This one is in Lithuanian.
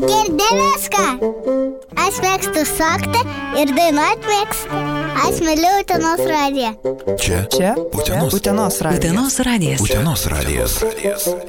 Girdėjęs ką? Aš mėgstu šokti ir dainuoti mėgstu. Aš myliu Utenos radiją. Čia? Utenos radijas. Utenos radijas.